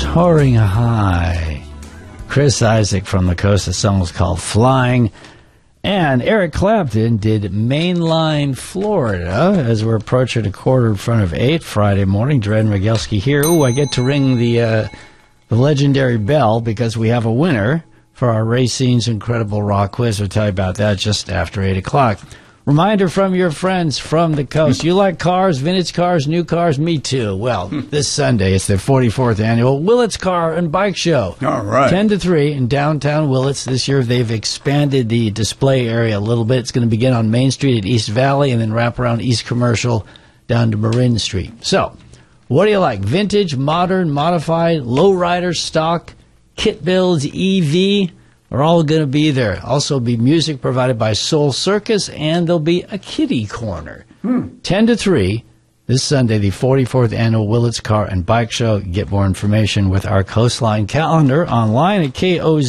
Soaring High. Chris Isaak from the Coast. The song was called Flying. And Eric Clapton did Mainline Florida as we're approaching a quarter in front of 8 Friday morning. Dred Rogelski here. Ooh, I get to ring the legendary bell because we have a winner for our Racine's Incredible Rock Quiz. We'll tell you about that just after 8 o'clock. Reminder from your friends from the coast. You like cars, vintage cars, new cars? Me too. Well, this Sunday, it's their 44th annual Willits Car and Bike Show. All right. 10 to 3 in downtown Willits. This year, they've expanded the display area a little bit. It's going to begin on Main Street at East Valley and then wrap around East Commercial down to Marin Street. So, what do you like? Vintage, modern, modified, lowrider, stock, kit builds, EV? Are all going to be there. Also be music provided by Soul Circus, and there'll be a kiddie corner. 10 to 3 this Sunday, the 44th annual Willits Car and Bike Show. Get more information with our Coastline calendar online at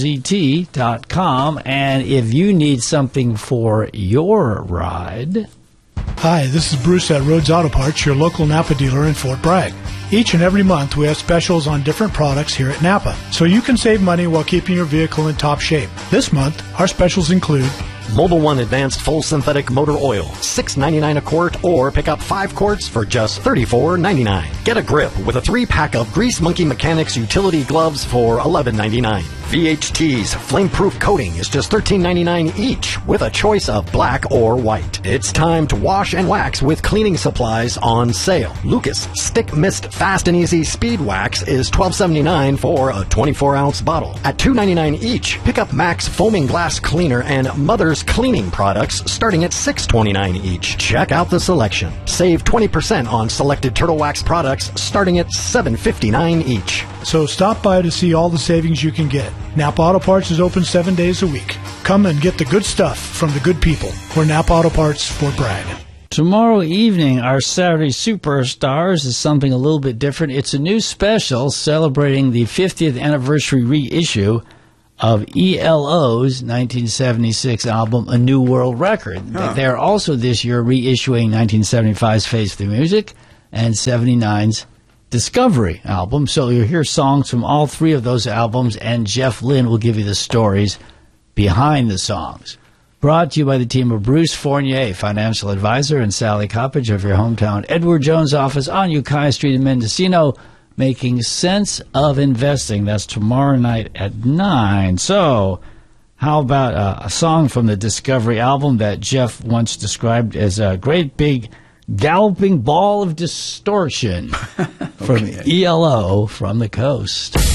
KOZT.com. And if you need something for your ride... Hi, this is Bruce at Rhodes Auto Parts, your local Napa dealer in Fort Bragg. Each and every month, we have specials on different products here at Napa, so you can save money while keeping your vehicle in top shape. This month, our specials include Mobil 1 Advanced Full Synthetic Motor Oil, $6.99 a quart, or pick up 5 quarts for just $34.99. Get a grip with a 3-pack of Grease Monkey Mechanics utility gloves for $11.99. VHT's Flameproof Coating is just $13.99 each, with a choice of black or white. It's time to wash and wax with cleaning supplies on sale. Lucas Stick Mist Fast and Easy Speed Wax is $12.79 for a 24-ounce bottle. At $2.99 each, pick up Max Foaming Glass Cleaner and Mother's Cleaning products starting at $6.29 each. Check out the selection. Save 20% on selected Turtle Wax products starting at $7.59 each. So stop by to see all the savings you can get. Napa Auto Parts is open 7 days a week. Come and get the good stuff from the good people. We're Napa Auto Parts, Fort Bragg. Tomorrow evening, our Saturday Superstars is something a little bit different. It's a new special celebrating the 50th anniversary reissue of ELO's 1976 album, A New World Record. They're also this year reissuing 1975's Face the Music and 79's Discovery album. So you'll hear songs from all 3 of those albums, and Jeff Lynne will give you the stories behind the songs. Brought to you by the team of Bruce Fournier, financial advisor, and Sally Coppage of your hometown Edward Jones office on Ukiah Street in Mendocino, making sense of investing. That's tomorrow night at 9. So how about a song from the Discovery album that Jeff once described as a great big galloping ball of distortion from ELO from the coast.